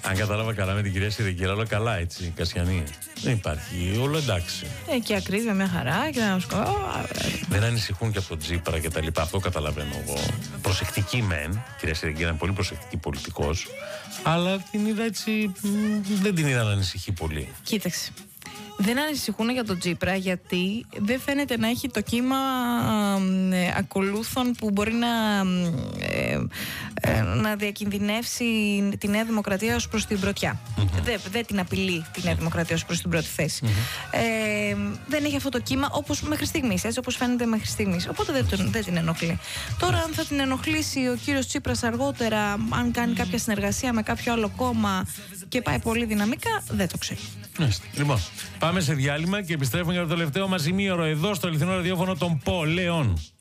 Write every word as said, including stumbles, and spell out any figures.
Αν κατάλαβα καλά με την κυρία Σιρικήρα, όλα καλά έτσι, Κασιανή. Δεν υπάρχει, όλο εντάξει. Ε, και ακρίβεια μια χαρά και να σκο... Δεν ανησυχούν και από τον Τσίπρα και τα λοιπά. Αυτό καταλαβαίνω εγώ. Προσεκτική μεν. Η κυρία Σιρικήρα είναι πολύ προσεκτική πολιτικός. Αλλά την είδα έτσι. Δεν την είδα να ανησυχεί πολύ. Κοίταξε. Δεν ανησυχούν για τον Τσίπρα γιατί δεν φαίνεται να έχει το κύμα ε, ακολούθων που μπορεί να, ε, ε, να διακινδυνεύσει τη Νέα Δημοκρατία ως προς την πρωτιά. Mm-hmm. Δεν δε την απειλεί τη Νέα Δημοκρατία ως προς την πρώτη θέση. Mm-hmm. Ε, δεν έχει αυτό το κύμα όπως μέχρι στιγμής, έτσι όπως φαίνεται μέχρι στιγμής. Οπότε δεν, τον, δεν την ενοχλεί. Τώρα αν θα την ενοχλήσει ο κύριος Τσίπρας αργότερα, αν κάνει κάποια συνεργασία με κάποιο άλλο κόμμα και πάει πολύ δυναμικά, δεν το ξέρω. Λοιπόν, πάμε σε διάλειμμα και επιστρέφουμε για το τελευταίο μας ημίωρο εδώ στο αληθινό ραδιόφωνο των Πολέων.